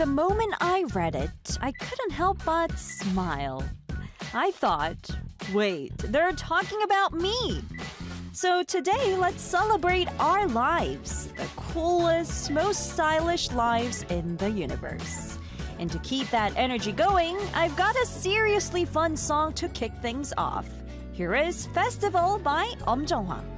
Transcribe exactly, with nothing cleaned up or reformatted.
the moment I read it, I couldn't help but smile. I thought, wait, they're talking about me. So today, let's celebrate our lives, the coolest, most stylish lives in the universe. And to keep that energy going, I've got a seriously fun song to kick things off. Here is Festival by Om Jong-hwa.